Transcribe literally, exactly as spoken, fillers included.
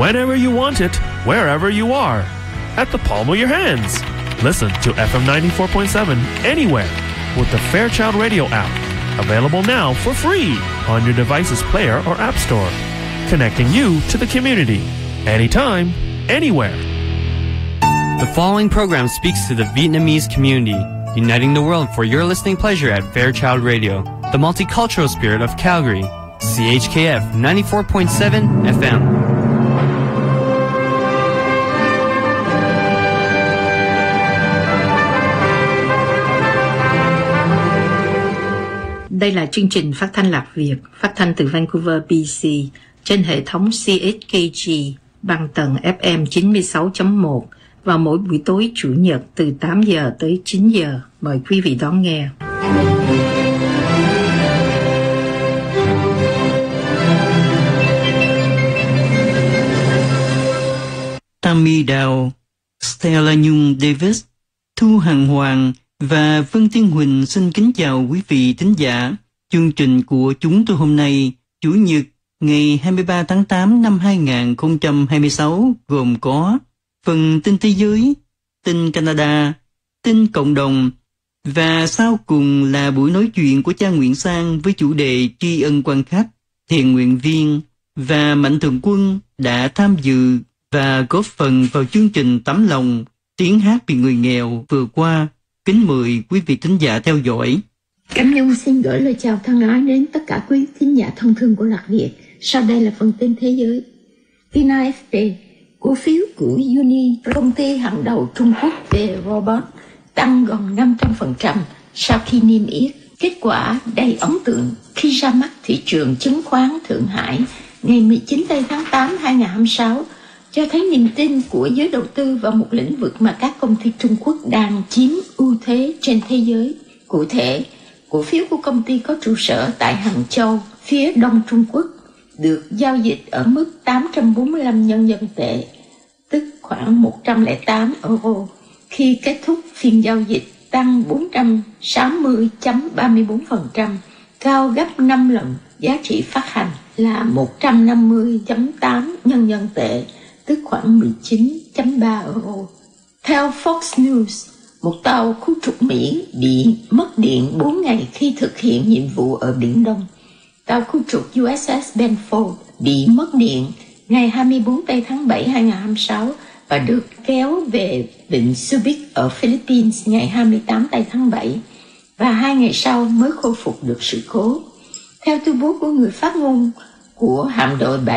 whenever you want it, wherever you are, at the palm of your hands. Listen to F M ninety-four point seven anywhere with the Fairchild Radio app, available now for free on your device's player or app store, connecting you to the community, anytime, anywhere. The following program speaks to the Vietnamese community, uniting the world for your listening pleasure at Fairchild Radio, the multicultural spirit of Calgary, C H K F ninety-four point seven F M. Đây là chương trình phát thanh Lạc Việt, phát thanh từ Vancouver, bê xê, trên hệ thống xê hát ca giê bằng tần ép em chín mươi sáu chấm một vào mỗi buổi tối Chủ nhật từ tám giờ tới chín giờ. Mời quý vị đón nghe. Tammy Dow, Stella Nhung Davis, Thu Hằng Hoàng và Vân Tiên Huỳnh xin kính chào quý vị thính giả. Chương trình của chúng tôi hôm nay, Chủ nhật ngày hai mươi ba tháng tám năm hai nghìn không trăm hai mươi sáu gồm có phần tin thế giới, tin Canada, tin cộng đồng và sau cùng là buổi nói chuyện của cha Nguyễn Sang với chủ đề tri ân quan khách. Thiện nguyện viên và Mạnh Thường Quân đã tham dự và góp phần vào chương trình Tấm Lòng tiếng hát vì người nghèo vừa qua. Kính mời quý vị thính giả theo dõi. Cẩm Nhung xin gửi lời chào thân ái đến tất cả quý thính giả thân thương của Lạc Việt. Sau đây là phần tin thế giới. Tin a ép pê, cổ phiếu của Uni, công ty hàng đầu Trung Quốc về robot, tăng gần năm trăm phần trăm sau khi niêm yết. Kết quả đầy ấn tượng khi ra mắt thị trường chứng khoán Thượng Hải ngày mười chín tháng tám năm hai nghìn không trăm hai mươi sáu, cho thấy niềm tin của giới đầu tư vào một lĩnh vực mà các công ty Trung Quốc đang chiếm ưu thế trên thế giới. Cụ thể, cổ phiếu của công ty có trụ sở tại Hàng Châu, phía đông Trung Quốc, được giao dịch ở mức tám trăm bốn mươi lăm nhân dân tệ, tức khoảng một trăm lẻ tám euro. Khi kết thúc phiên giao dịch tăng bốn trăm sáu mươi phẩy ba mươi bốn phần trăm, cao gấp năm lần giá trị phát hành là một trăm năm mươi phẩy tám nhân dân tệ, tức khoảng mười chín phẩy ba euro. Theo Fox News, một tàu khu trục Mỹ bị mất điện bốn ngày khi thực hiện nhiệm vụ ở Biển Đông. Tàu khu trục u ét ét Benfold bị mất điện ngày hai mươi bốn tháng bảy năm hai nghìn không trăm hai mươi sáu và được kéo về vịnh Subic ở Philippines ngày hai mươi tám tháng bảy, và hai ngày sau mới khôi phục được sự cố. Theo tuyên bố của người phát ngôn của hạm đội